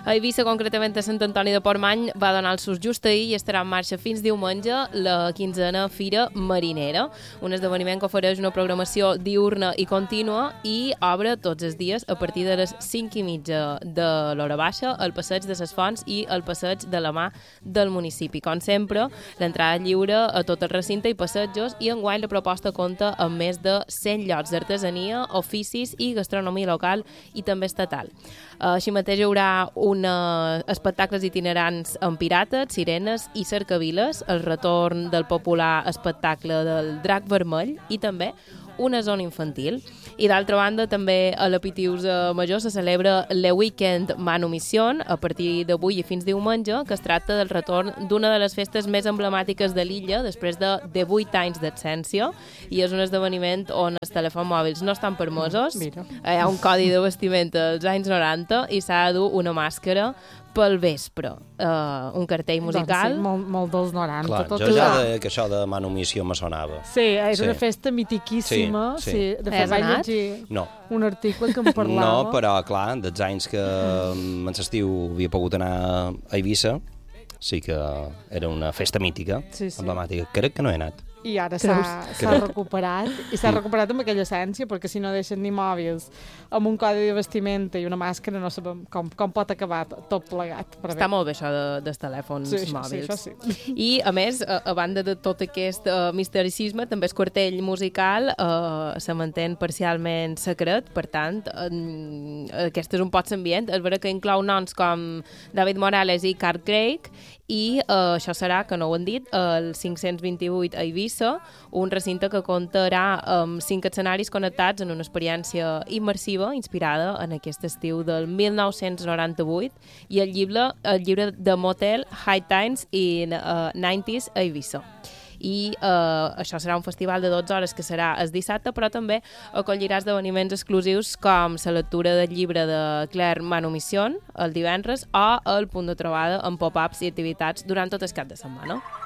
A Eivissa, concretament a Sant Antoni de Portmany, va donar el sus just ahir i estarà en marxa fins diumenge la 15a Fira Marinera, un esdeveniment que ofereix una programació diurna i contínua i obre tots els dies a partir de les 5:30 de l'hora baixa al passeig de ses Fonts i al passeig de la Mà del municipi. Com sempre, l'entrada lliure a tot el recinte i passejos, i enguany la proposta compta amb més de 100 llocs d'artesania, oficis i gastronomia local i també estatal. Així mateix hi haurà espectacles itinerants amb pirates, sirenes i cercaviles, el retorn del popular espectacle del Drac Vermell i també una zona infantil. I d'altra banda, també a la Pitiusa Major se celebra le Weekend Manumission a partir d'avui i fins diumenge, que es tracta del retorn d'una de les festes més emblemàtiques de l'illa després de 18 anys d'absència, i és un esdeveniment on els telèfons mòbils no estan permesos. Hi ha un codi de vestimenta dels anys 90 i s'ha de dur una màscara pel vespre, un cartell musical. Doncs sí, molt dels 90. Clar, tot jo ja que això de Manumission me sonava. Sí, és una festa mitiquíssima. Sí. De fet, vaig llegir un article que em parlava. No, però, clar, dels anys que en l'estiu havia pogut anar a Eivissa, sí que era una festa mítica, emblemàtica. Crec que no he anat. I ara s'ha recuperat, i s'ha recuperat amb aquella essència, perquè si no deixen ni mòbils amb un codi de vestimenta i una màscara, no sabem com pot acabar tot plegat. Està molt bé això dels telèfons mòbils. Sí, això sí. I, a més, a banda de tot aquest mistericisme, també el quartell musical se manté parcialment secret, per tant, aquest és un poc ambient. És vera que inclou noms com David Morales i Carl Craig, i això serà, que no ho han dit, el 528 a Eivissa, un recinte que comptarà amb 5 escenaris connectats en una experiència immersiva inspirada en aquest estiu del 1998 i el llibre de Motel High Times in 90s a Eivissa. I això serà un festival de 12 hores que serà el dissabte, però també acollirà esdeveniments exclusius com la lectura del llibre de Claire Manumission el divendres o el punt de trobada amb pop-ups i activitats durant tot el cap de setmana.